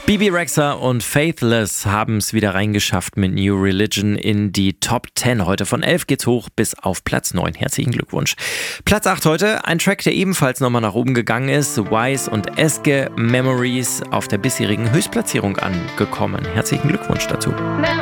Bebe Rexha und Faithless haben es wieder reingeschafft mit New Religion in die Top 10. Heute von 11 geht's hoch bis auf Platz 9. Herzlichen Glückwunsch. Platz 8 heute, ein Track, der ebenfalls nochmal nach oben gegangen ist. Wise und Eske, Memories, auf der bisherigen Höchstplatzierung angekommen. Herzlichen Glückwunsch dazu.